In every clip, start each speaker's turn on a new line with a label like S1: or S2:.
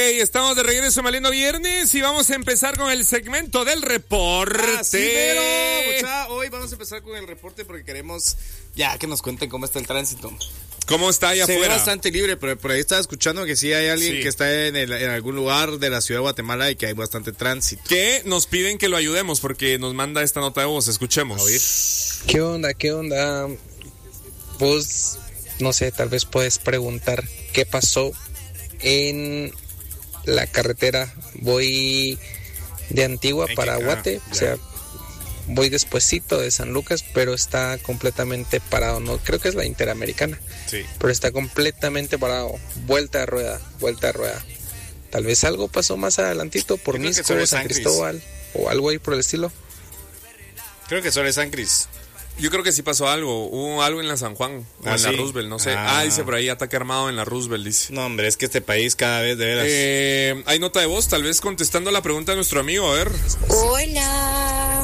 S1: estamos de regreso, Maleno Viernes, y vamos a empezar con el segmento del reporte.
S2: Sí, pero hoy vamos a empezar con el reporte porque queremos ya que nos cuenten cómo está el tránsito.
S1: ¿Cómo está allá afuera?
S2: Se ve bastante libre, pero por ahí estaba escuchando que sí hay alguien que está en algún lugar de la ciudad de Guatemala y que hay bastante tránsito.
S1: Que nos piden que lo ayudemos porque nos manda esta nota de voz, escuchemos.
S2: A ver.
S3: ¿Qué onda? Vos, no sé, tal vez puedes preguntar qué pasó en la carretera. Voy de Antigua para Guate, o sea, voy despuesito de San Lucas, pero está completamente parado. No creo que es la Interamericana,
S2: sí,
S3: pero está completamente parado. Vuelta a rueda. Tal vez algo pasó más adelantito por Misco, San Cristóbal o algo ahí por el estilo.
S2: Creo que sobre San Cris.
S1: Yo creo que sí pasó algo. Hubo algo en la San Juan o en la Roosevelt, no sé. Dice por ahí ataque armado en la Roosevelt, dice.
S2: No, hombre, es que este país cada vez de veras.
S1: Hay nota de voz, tal vez contestando la pregunta de nuestro amigo, a ver.
S4: Hola,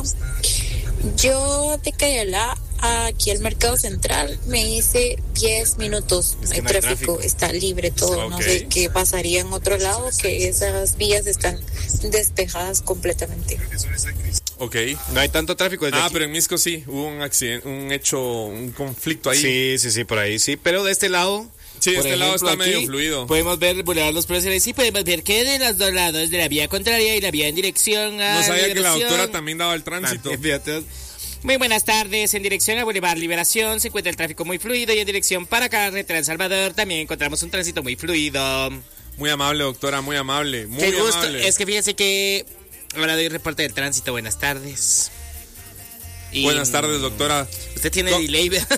S4: yo de Cayalá aquí al Mercado Central me hice 10 minutos.
S2: Es que
S4: hay
S2: no hay
S4: tráfico, está libre todo.
S1: Ok.
S4: No sé qué pasaría en otro lado, que esas vías están despejadas completamente.
S1: Ok.
S2: No hay tanto tráfico desde aquí.
S1: Pero en Misco sí, hubo un accidente, un conflicto ahí.
S2: Sí, por ahí sí. Pero de este lado...
S1: Sí, de
S2: por
S1: este lado
S2: ejemplo,
S1: está medio
S2: aquí
S1: fluido.
S2: Podemos ver el Boulevard Los Próceres. Sí, podemos ver que de los dos lados, de la vía contraria y la vía en dirección a
S1: No sabía que la
S2: Liberación.
S1: doctora también daba el tránsito.
S2: Fíjate. Muy buenas tardes. En dirección a Boulevard Liberación se encuentra el tráfico muy fluido y en dirección para carretera El Salvador también encontramos un tránsito muy fluido.
S1: Muy amable, doctora, muy amable. Muy
S2: Qué gusto.
S1: amable.
S2: Es que fíjese que ahora doy reporte del tránsito. Buenas tardes.
S1: Buenas tardes, doctora.
S2: Usted tiene delay, ¿verdad?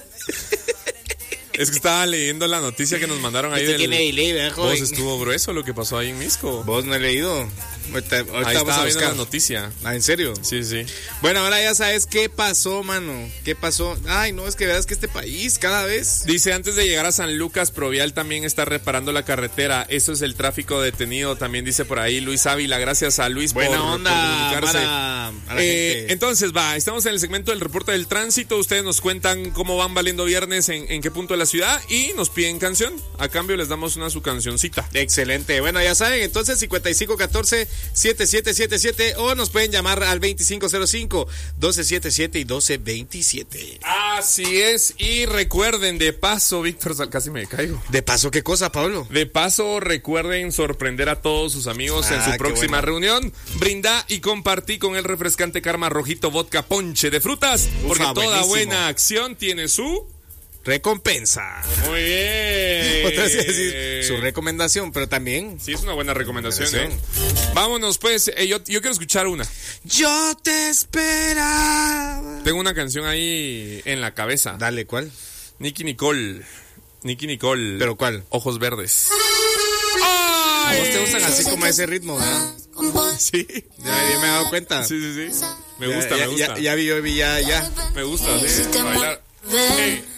S1: Es que estaba leyendo la noticia que nos mandaron ahí
S2: Usted
S1: del...
S2: tiene delay, ¿verdad, joven?
S1: Vos estuvo grueso lo que pasó ahí en Misco.
S2: Vos no he leído. Ahorita
S1: Ahí
S2: vamos a
S1: estaba viendo
S2: buscar
S1: la noticia.
S2: ¿En serio?
S1: Sí.
S2: Bueno, ahora ya sabes qué pasó, mano. ¿Qué pasó? Ay, no, es que veas que este país cada vez...
S1: Dice, antes de llegar a San Lucas, Provial también está reparando la carretera. Eso es el tráfico detenido, también dice por ahí Luis Ávila. Gracias a Luis
S2: Buena
S1: por
S2: onda
S1: comunicarse.
S2: a la gente.
S1: Entonces, estamos en el segmento del reporte del tránsito. Ustedes nos cuentan cómo van valiendo viernes, en qué punto de la ciudad, y nos piden canción. A cambio les damos su cancioncita.
S2: Excelente. Bueno, ya saben, entonces 5514-7777 o nos pueden llamar al 2505-1277 y 1227.
S1: Así es. Y recuerden, de paso, Víctor, casi me caigo.
S2: ¿De paso qué cosa, Pablo?
S1: De paso, recuerden sorprender a todos sus amigos en su próxima reunión. Brinda y compartí con el refrescante Karma Rojito Vodka Ponche de frutas, porque toda
S2: buenísimo.
S1: buena acción tiene su...
S2: recompensa.
S1: Muy bien.
S2: Otra vez iba a decir su recomendación, pero también...
S1: Sí, es una buena recomendación, Vámonos, pues. Yo quiero escuchar una.
S2: Yo te esperaba.
S1: Tengo una canción ahí en la cabeza.
S2: Dale, ¿cuál?
S1: Nicky Nicole.
S2: ¿Pero cuál?
S1: Ojos verdes.
S2: ¿A vos te gustan así como ese ritmo, verdad?
S1: Sí.
S2: Ya me he dado cuenta.
S1: Sí. Me gusta.
S2: Ya.
S1: Me gusta, sí. Bailar.